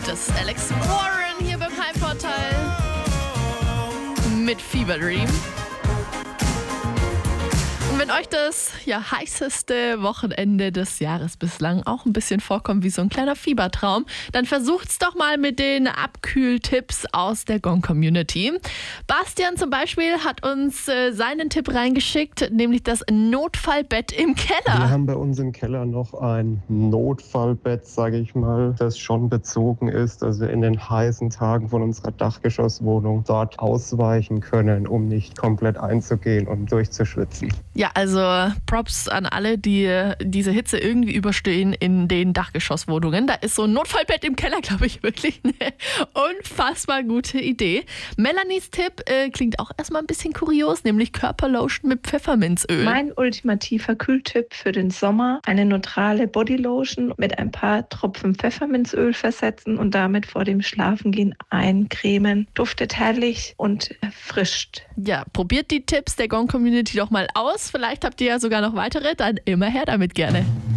Das ist Alex Warren hier beim Heimvorteil mit Fever Dream. Und wenn euch das heißeste Wochenende des Jahres bislang auch ein bisschen vorkommt wie so ein kleiner Fiebertraum, dann versucht's doch mal mit den Abkühltipps aus der Gong-Community. Bastian zum Beispiel hat uns seinen Tipp reingeschickt, nämlich das Notfallbett im Keller. Wir haben bei uns im Keller noch ein Notfallbett, sage ich mal, das schon bezogen ist, dass wir in den heißen Tagen von unserer Dachgeschosswohnung dort ausweichen können, um nicht komplett einzugehen und durchzuschwitzen. Ja, also Props an alle, die diese Hitze irgendwie überstehen in den Dachgeschosswohnungen. Da ist so ein Notfallbett im Keller, glaube ich, wirklich eine unfassbar gute Idee. Melanies Tipp klingt auch erstmal ein bisschen kurios, nämlich Körperlotion mit Pfefferminzöl. Mein ultimativer Kühltipp für den Sommer: eine neutrale Bodylotion mit ein paar Tropfen Pfefferminzöl versetzen und damit vor dem Schlafengehen eincremen. Duftet herrlich und erfrischt. Ja, probiert die Tipps der Gong-Community doch mal aus. Vielleicht habt ihr ja sogar noch weitere, dann immer her damit gerne.